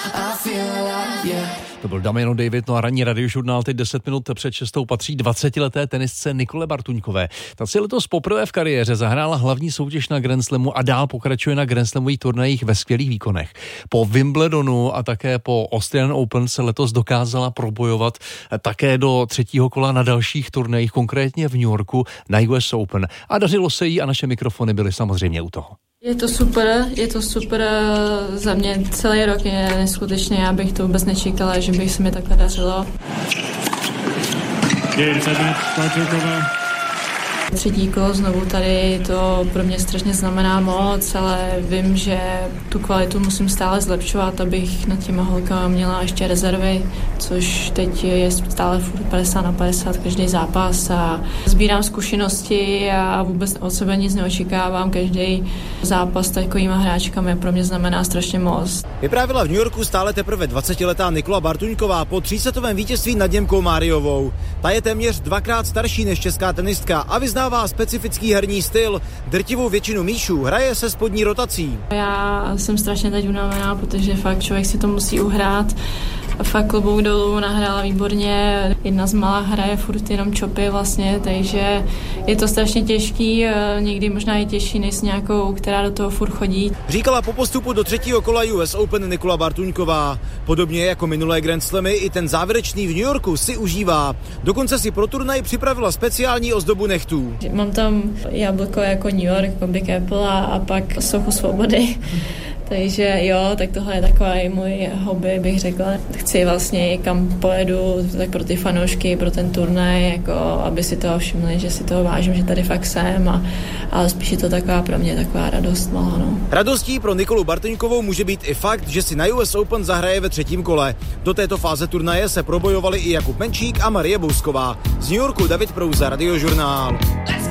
To byl Damiano David, no a ranní radiožurnál teď 10 minut před 6 patří 20leté tenisce Nikole Bartuňkové. Ta si letos poprvé v kariéře zahrála hlavní soutěž na Grand Slamu a dál pokračuje na Grand Slamových turnajích ve skvělých výkonech. Po Wimbledonu a také po Australian Open se letos dokázala probojovat také do třetího kola na dalších turnajích, konkrétně v New Yorku na US Open. A dařilo se jí a naše mikrofony byly samozřejmě u toho. Je to super, za mě celý rok je neskutečný, já bych to vůbec nečekala, že bych se mi takhle dařilo. Třetí kolo znovu tady, to pro mě strašně znamená moc, ale vím, že tu kvalitu musím stále zlepšovat, abych nad těma holkama měla ještě rezervy, což teď je stále 50/50 každý zápas a sbírám zkušenosti a vůbec od sebe nic neočekávám. Každý zápas s takovýma hráčkami pro mě znamená strašně moc. Vyprávila v New Yorku stále teprve 20letá Nikola Bartuňková po 3setovém vítězství nad Němkou Máriovou. Ta je téměř 2krát starší než česká tenistka a vyznává specifický herní styl. Drtivou většinu míčů hraje se spodní rotací. Já jsem strašně teď unavená, protože fakt člověk si to musí uhrát. Fakt klobouk dolů, nahrála výborně. Jedna z malá hraje furt jenom čopy vlastně, takže je to strašně těžký, někdy možná i těžší než s nějakou, která do toho furt chodí. Říkala po postupu do třetího kola US Open Nikola Bartuňková. Podobně jako minulé Grand Slamy, i ten závěrečný v New Yorku si užívá. Dokonce si pro turnaj připravila speciální ozdobu nechtů. Mám tam jablko jako New York, jako Big Apple a pak sochu svobody. Takže jo, tak tohle je takový můj hobby, bych řekla. Chci vlastně, kam pojedu, tak pro ty fanoušky, pro ten turnaj, jako aby si toho všimli, že si toho vážím, že tady fakt jsem, ale spíš je to taková pro mě taková radost malá, no. Radostí pro Nikolu Bartuňkovou může být i fakt, že si na US Open zahraje ve třetím kole. Do této fáze turnaje se probojovali i Jakub Menčík a Marie Bousková. Z New Yorku David Prouza, Radiožurnál.